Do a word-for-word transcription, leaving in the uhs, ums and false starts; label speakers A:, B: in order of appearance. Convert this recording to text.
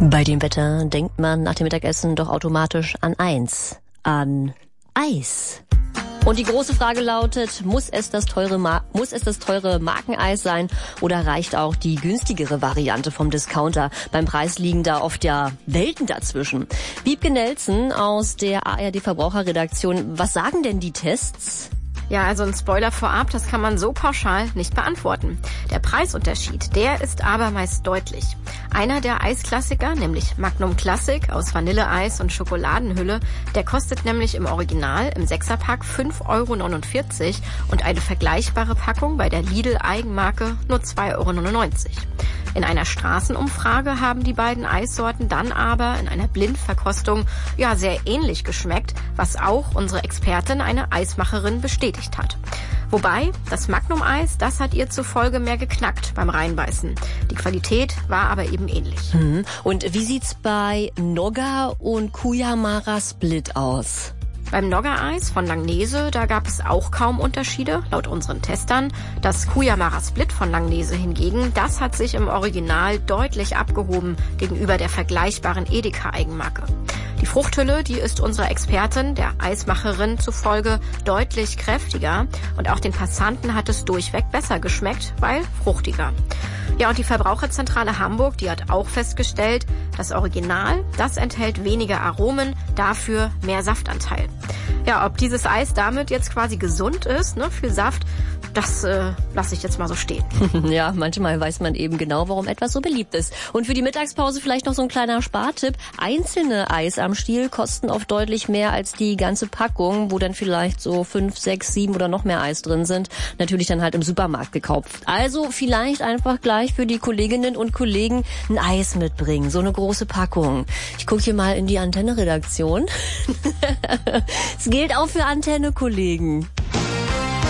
A: Bei dem Wetter denkt man nach dem Mittagessen doch automatisch an eins, an Eis. Und die große Frage lautet, muss es das teure Ma- muss es das teure Markeneis sein oder reicht auch die günstigere Variante vom Discounter? Beim Preis liegen da oft ja Welten dazwischen. Wiebke Nelson aus der A R D Verbraucherredaktion, was sagen denn die Tests?
B: Ja, also ein Spoiler vorab, das kann man so pauschal nicht beantworten. Der Preisunterschied, der ist aber meist deutlich. Einer der Eisklassiker, nämlich Magnum Classic aus Vanilleeis und Schokoladenhülle, der kostet nämlich im Original im Sechserpack fünf Euro neunundvierzig und eine vergleichbare Packung bei der Lidl-Eigenmarke nur zwei Euro neunundneunzig. In einer Straßenumfrage haben die beiden Eissorten dann aber in einer Blindverkostung ja sehr ähnlich geschmeckt, was auch unsere Expertin, eine Eismacherin, bestätigt hat. Wobei, das Magnum-Eis, das hat ihr zufolge mehr geknackt beim Reinbeißen. Die Qualität war aber eben ähnlich.
A: Mhm. Und wie sieht's bei Nogga und Cuyamara Split aus?
B: Beim Nogga-Eis von Langnese, da gab es auch kaum Unterschiede, laut unseren Testern. Das Cuyamara Split von Langnese hingegen, das hat sich im Original deutlich abgehoben gegenüber der vergleichbaren Edeka-Eigenmarke. Die Fruchthülle, die ist unserer Expertin, der Eismacherin zufolge, deutlich kräftiger. Und auch den Passanten hat es durchweg besser geschmeckt, weil fruchtiger. Ja, und die Verbraucherzentrale Hamburg, die hat auch festgestellt, das Original, das enthält weniger Aromen, dafür mehr Saftanteil. Ja, ob dieses Eis damit jetzt quasi gesund ist, ne, viel Saft, das äh, lasse ich jetzt mal so stehen.
A: Ja, manchmal weiß man eben genau, warum etwas so beliebt ist. Und für die Mittagspause vielleicht noch so ein kleiner Spartipp. Einzelne Eis am Stiel kosten oft deutlich mehr als die ganze Packung, wo dann vielleicht so fünf, sechs, sieben oder noch mehr Eis drin sind. Natürlich dann halt im Supermarkt gekauft. Also vielleicht einfach gleich für die Kolleginnen und Kollegen ein Eis mitbringen. So eine große Packung. Ich gucke hier mal in die Antenne-Redaktion. Es gilt auch für Antenne-Kollegen.